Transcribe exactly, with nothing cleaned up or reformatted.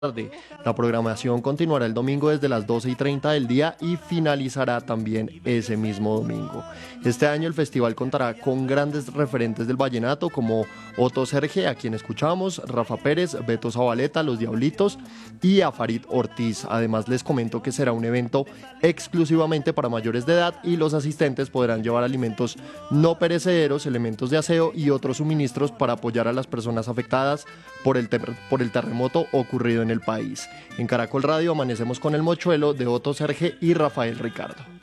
tarde. La programación continuará el domingo desde las doce y treinta del día y finalizará también ese mismo domingo. Este año el festival contará con grandes referentes del vallenato como Otto Serge, a quien escuchamos, Rafa Pérez, Beto Zabaleta, Los Diablitos y a Farid Ortiz. Además les comento que será un evento exclusivamente para mayores de edad y los asistentes podrán llevar alimentos no perecederos, elementos de aseo y otros suministros para apoyar a las personas afectadas por el, ter- por el terremoto ocurrido en el país. En Caracol Radio amanecemos con el mochuelo de Otto Serge y Rafael Ricardo.